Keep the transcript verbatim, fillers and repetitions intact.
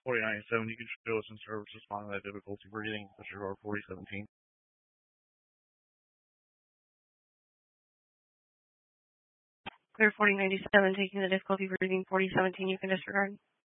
forty ninety-seven, you can show us in service responding to that difficulty breathing, disregard forty seventeen. Clear forty ninety-seven, taking the difficulty breathing forty seventeen, you can disregard.